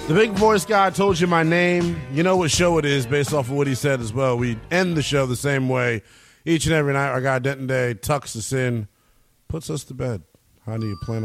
The big voice guy told you my name. You know what show it is based off of what he said as well. We end the show the same way each and every night. Our guy Denton Day tucks us in, puts us to bed. How do you plan on